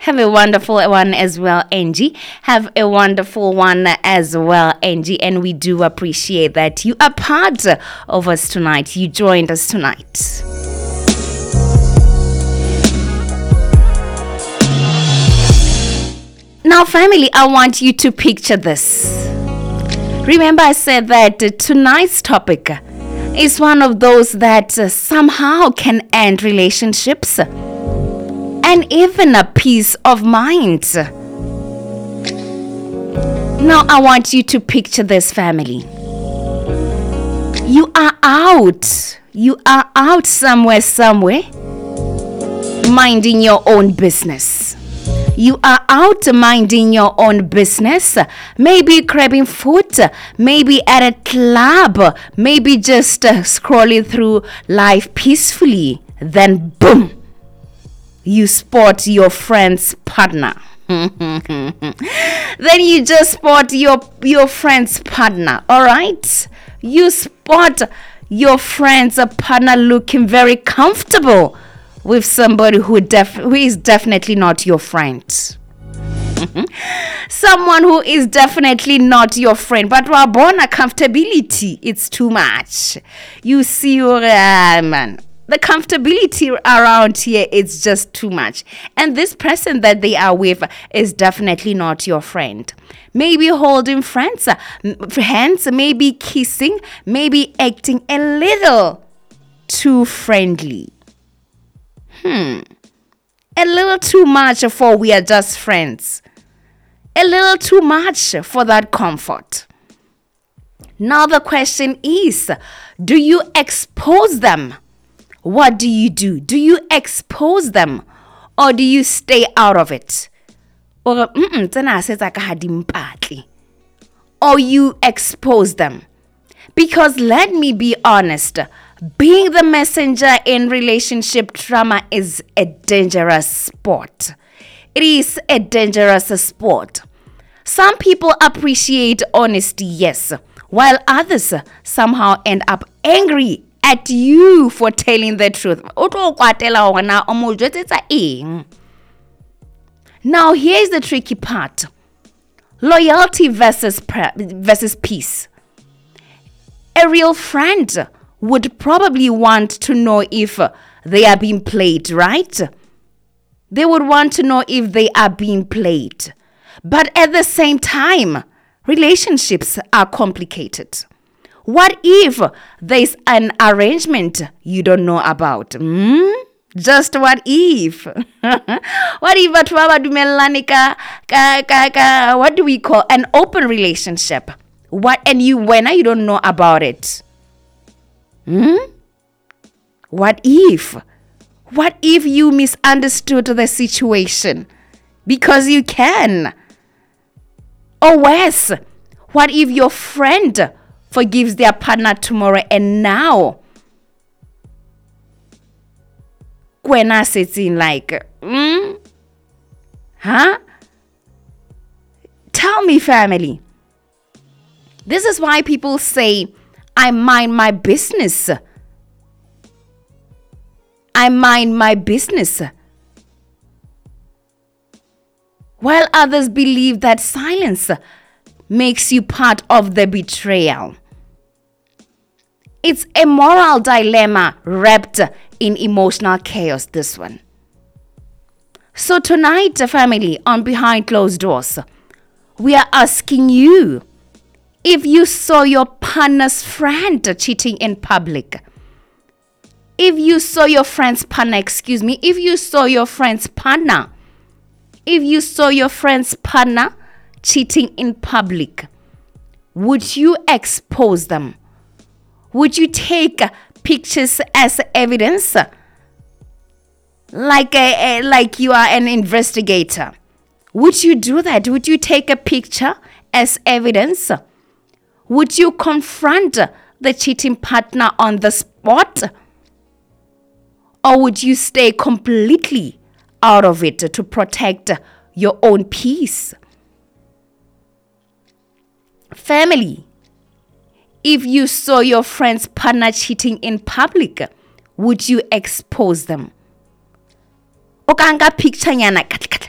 Have a wonderful one as well, Angie. Have a wonderful one as well, Angie. And we do appreciate that you are part of us tonight. You joined us tonight. Now, family, I want you to picture this. Remember, I said that tonight's topic is one of those that somehow can end relationships and even a peace of mind. Now, I want you to picture this, family. You are out. You are out somewhere, minding your own business. You are out minding your own business, maybe grabbing food, maybe at a club, maybe just scrolling through life peacefully. Then boom, you spot your friend's partner. Then you just spot your friend's partner, all right? You spot your friend's partner looking very comfortable with somebody who is definitely not your friend. Someone who is definitely not your friend, but wabona comfortability, it's too much. You see, man, the comfortability around here, it's just too much. And this person that they are with is definitely not your friend. Maybe holding hands, maybe kissing, maybe acting a little too friendly. A little too much for we are just friends. A little too much for that comfort. Now the question is, do you expose them? What do you do? Do you expose them or do you stay out of it? Or you expose them? Because let me be honest, being the messenger in relationship drama is a dangerous sport. It is a dangerous sport. Some people appreciate honesty, yes, while others somehow end up angry at you for telling the truth. Now, here's the tricky part. Loyalty versus peace. A real friend would probably want to know if they are being played, right? They would want to know if they are being played. But at the same time, relationships are complicated. What if there's an arrangement you don't know about? Just what if? What if what do we call an open relationship? When you don't know about it? What if? What if you misunderstood the situation? Because you can. Or worse, what if your friend forgives their partner tomorrow and now Gwena sits in like, Tell me, family. This is why people say, I mind my business. I mind my business. While others believe that silence makes you part of the betrayal. It's a moral dilemma wrapped in emotional chaos, this one. So tonight, family, on Behind Closed Doors, we are asking you, if you saw your partner's friend cheating in public, if you saw your friend's partner cheating in public, would you expose them? Would you take pictures as evidence? Like you are an investigator. Would you do that? Would you take a picture as evidence? Would you confront the cheating partner on the spot? Or would you stay completely out of it to protect your own peace? Family, if you saw your friend's partner cheating in public, would you expose them? Okanga picture nyana